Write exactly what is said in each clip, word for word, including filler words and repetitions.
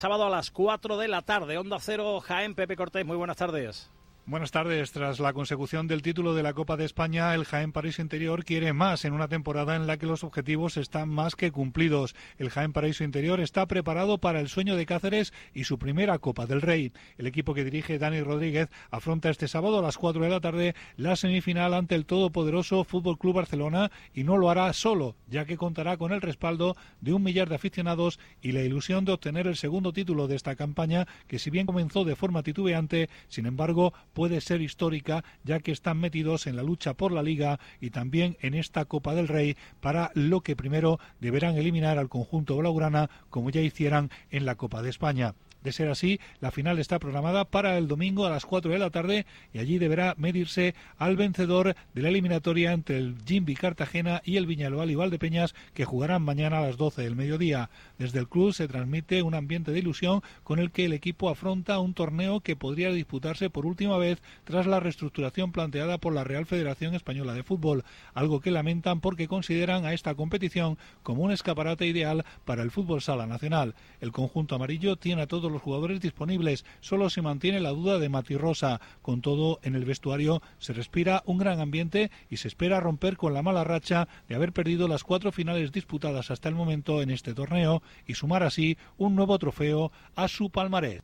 Sábado a las cuatro de la tarde, Onda Cero Jaén, Pepe Cortés, muy buenas tardes. Buenas tardes. Tras la consecución del título de la Copa de España, el Jaén Paraíso Interior quiere más en una temporada en la que los objetivos están más que cumplidos. El Jaén Paraíso Interior está preparado para el sueño de Cáceres y su primera Copa del Rey. El equipo que dirige Dani Rodríguez afronta este sábado a las cuatro de la tarde la semifinal ante el todopoderoso F C Barcelona y no lo hará solo, ya que contará con el respaldo de un millar de aficionados y la ilusión de obtener el segundo título de esta campaña, que si bien comenzó de forma titubeante, sin embargo, puede ser histórica, ya que están metidos en la lucha por la Liga y también en esta Copa del Rey, para lo que primero deberán eliminar al conjunto blaugrana, como ya hicieran en la Copa de España. De ser así, la final está programada para el domingo a las cuatro de la tarde y allí deberá medirse al vencedor de la eliminatoria entre el Jimbi Cartagena y el Viñalbal y Valdepeñas, que jugarán mañana a las doce del mediodía. Desde el club se transmite un ambiente de ilusión con el que el equipo afronta un torneo que podría disputarse por última vez tras la reestructuración planteada por la Real Federación Española de Fútbol, algo que lamentan porque consideran a esta competición como un escaparate ideal para el fútbol sala nacional. El conjunto amarillo tiene a todos los jugadores disponibles, solo se mantiene la duda de Mati Rosa. Con todo, en el vestuario se respira un gran ambiente y se espera romper con la mala racha de haber perdido las cuatro finales disputadas hasta el momento en este torneo y sumar así un nuevo trofeo a su palmarés.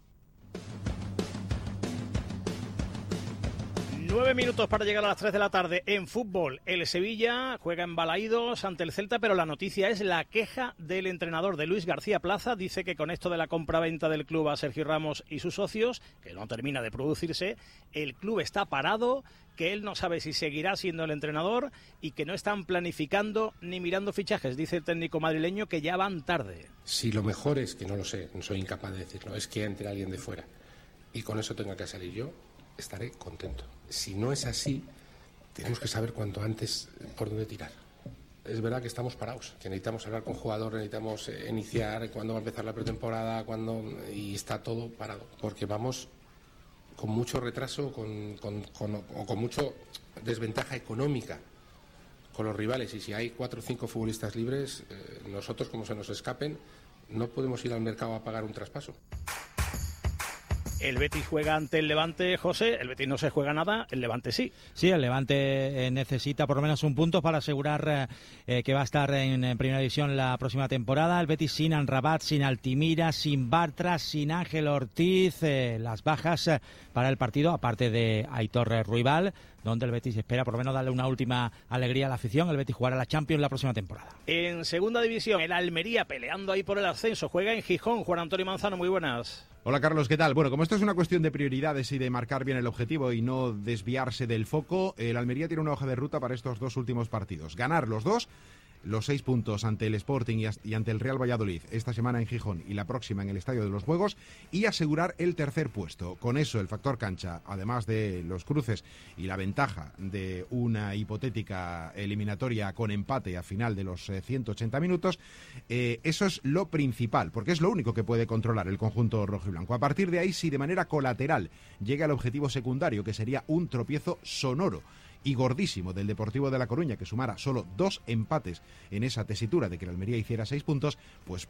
Nueve minutos para llegar a las tres de la tarde. En fútbol, el Sevilla juega en Balaídos ante el Celta, pero la noticia es la queja del entrenador de Luis García Plaza. Dice que con esto de la compraventa del club a Sergio Ramos y sus socios, que no termina de producirse, el club está parado, que él no sabe si seguirá siendo el entrenador y que no están planificando ni mirando fichajes. Dice el técnico madrileño que ya van tarde. Si lo mejor es, que no lo sé, no soy incapaz de decirlo, es que entre alguien de fuera y con eso tenga que salir yo, estaré contento. Si no es así, tenemos que saber cuanto antes por dónde tirar. Es verdad que estamos parados, que necesitamos hablar con jugadores, necesitamos eh, iniciar cuándo va a empezar la pretemporada, cuándo, y está todo parado, porque vamos con mucho retraso con, con, con, o con mucho desventaja económica con los rivales, y si hay cuatro o cinco futbolistas libres, eh, nosotros, como se nos escapen, no podemos ir al mercado a pagar un traspaso. El Betis juega ante el Levante, José. El Betis no se juega nada, el Levante sí. Sí, el Levante eh, necesita por lo menos un punto para asegurar eh, que va a estar en, en primera división la próxima temporada. El Betis sin Amrabat, sin Altimira, sin Bartra, sin Ángel Ortiz. Eh, las bajas eh, para el partido, aparte de Aitor Ruibal, donde el Betis espera por lo menos darle una última alegría a la afición. El Betis jugará la Champions la próxima temporada. En segunda división, el Almería peleando ahí por el ascenso. Juega en Gijón. Juan Antonio Manzano, muy buenas. Hola Carlos, ¿qué tal? Bueno, como esto es una cuestión de prioridades y de marcar bien el objetivo y no desviarse del foco, el Almería tiene una hoja de ruta para estos dos últimos partidos. Ganar los dos, los seis puntos ante el Sporting y ante el Real Valladolid esta semana en Gijón y la próxima en el Estadio de los Juegos, y asegurar el tercer puesto. Con eso el factor cancha, además de los cruces y la ventaja de una hipotética eliminatoria con empate a final de los eh, ciento ochenta minutos, eh, eso es lo principal, porque es lo único que puede controlar el conjunto rojiblanco. A partir de ahí, si de manera colateral llega al objetivo secundario, que sería un tropiezo sonoro y gordísimo del Deportivo de La Coruña, que sumara solo dos empates en esa tesitura de que el Almería hiciera seis puntos, pues